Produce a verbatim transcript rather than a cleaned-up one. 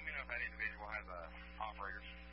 let me know if that individual has a operator.